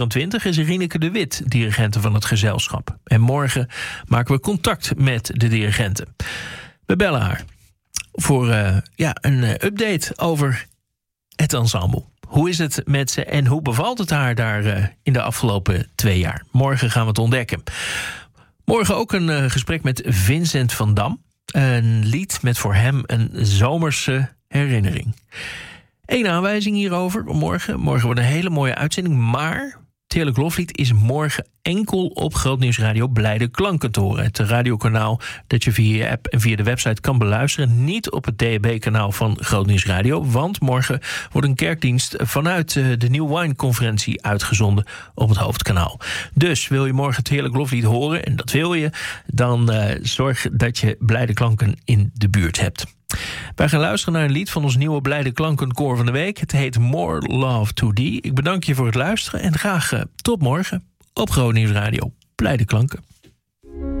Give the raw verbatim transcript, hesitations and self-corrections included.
twintig is Rieneke de Wit dirigente van het gezelschap. En morgen maken we contact met de dirigente. We bellen haar voor uh, ja, een uh, update over het ensemble. Hoe is het met ze en hoe bevalt het haar daar uh, in de afgelopen twee jaar? Morgen gaan we het ontdekken. Morgen ook een uh, gesprek met Vincent van Dam. Een lied met voor hem een zomerse herinnering. Eén aanwijzing hierover morgen. Morgen wordt een hele mooie uitzending, maar het Heerlijk Loflied is morgen enkel op Grootnieuws Radio Blijde Klanken te horen. Het radiokanaal dat je via je app en via de website kan beluisteren. Niet op het D A B-kanaal van Grootnieuws Radio. Want morgen wordt een kerkdienst vanuit de New Wine-conferentie uitgezonden op het hoofdkanaal. Dus wil je morgen het Heerlijk Loflied horen, en dat wil je, dan uh, zorg dat je Blijde Klanken in de buurt hebt. Wij gaan luisteren naar een lied van ons nieuwe Blijde Klankenkoor van de week. Het heet More Love to Thee. Ik bedank je voor het luisteren en graag uh, tot morgen op Grootnieuws Radio Blijde Klanken.